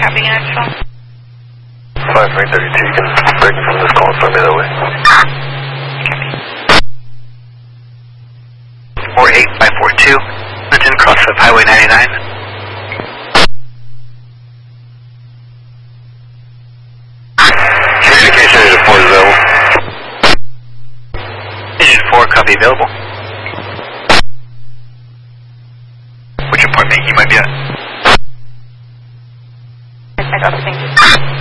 Copy, next phone. 5332, you can break from this call and start me that way. 48542, Clinton, cross of Highway 99. Communication engine 4 is available. Engine 4, copy, available. Which apartment you might be at? I got it, thank you.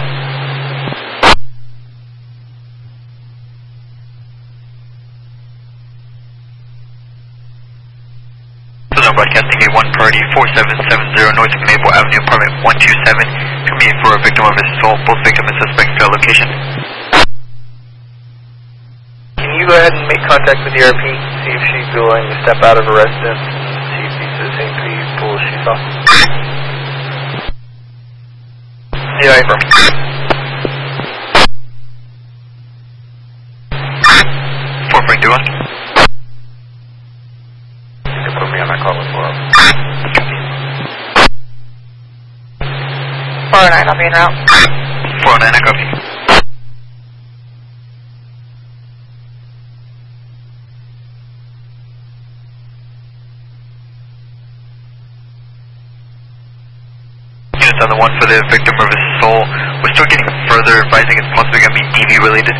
Southern Broadcasting A1 priority 4770 North Maple Avenue, apartment 127. Coming for a victim of assault. Both victim and suspect fail location. Can you go ahead and make contact with the ERP, see if she's willing to step out of her residence, see if these are the same people she saw? Yeah, affirm. 4.21. You can put me on that call as well. 409, I'll be en route. 409, I copy. Units on the one for the victim of assault. We're still getting further advising it's possibly going to be DV related.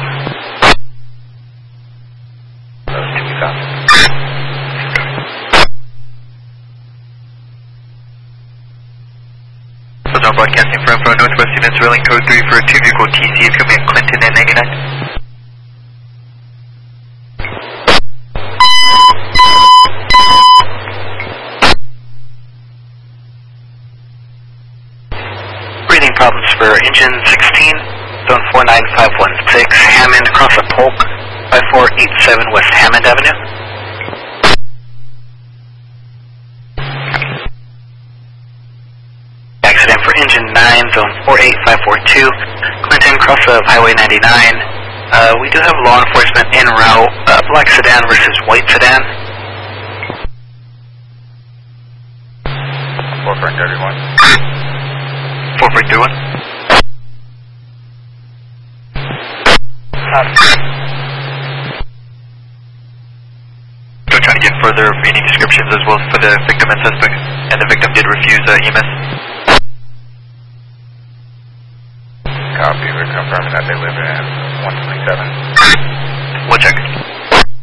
Those two we found. Southern Broadcasting for info, Northwest units, railing code 3 for a 2-vehicle TC. It's going to be at Clinton and 99. Breathing problems for engine 16, zone 49516, Hammond, across a Polk, 5487 West Hammond Avenue. Accident for engine 9, zone 48542, Clinton, cross of Highway 99. We do have law enforcement en route, black sedan versus white sedan. 4.31. 4.31. Still trying to get further any descriptions as well for the victim and suspect, and the victim did refuse EMS. Copy, we're confirming that they live in 1